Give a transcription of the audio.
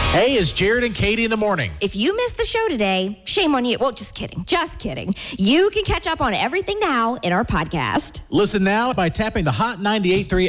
Hey, it's Jared and Katie in the morning. If you missed the show today, shame on you. Well, just kidding. Just kidding. You can catch up on everything now in our podcast. Listen now by tapping the Hot 98.3